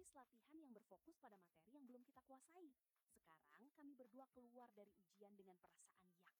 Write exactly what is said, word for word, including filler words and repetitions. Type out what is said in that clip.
jenis latihan yang berfokus pada materi yang belum kita kuasai. Sekarang kami berdua keluar dari ujian dengan perasaan